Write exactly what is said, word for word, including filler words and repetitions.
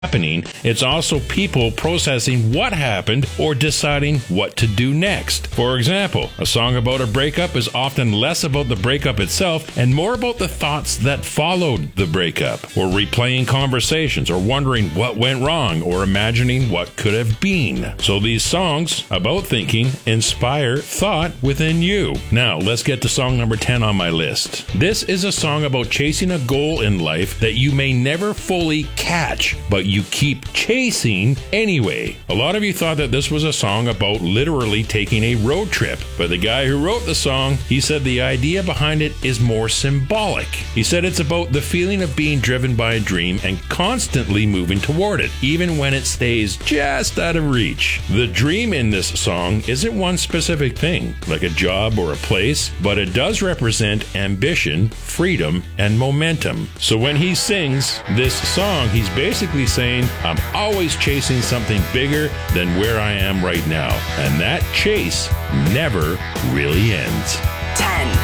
happening. It's also people processing what happened or deciding what to do next. For example, a song about a breakup is often less about the breakup itself and more about the thoughts that followed the breakup, or replaying conversations, or wondering what went wrong, or imagining what could have been. So these songs about thinking inspire thought within you. Now, let's get to song number ten on my list. This is a song about chasing a goal in life that you may never fully catch, but you keep chasing anyway. A lot of you thought that this was a song about literally taking a road trip, but the guy who wrote the song, he said the idea behind it is more symbolic. He said it's about the feeling of being driven by a dream and constantly moving toward it, even when it stays just out of reach. The dream in this song isn't one specific thing, like a job or a place, but it does represent ambition, freedom, and momentum. So when he sings this song, he's basically saying, I'm always chasing something bigger than where I am right now. And that chase never really ends. ten.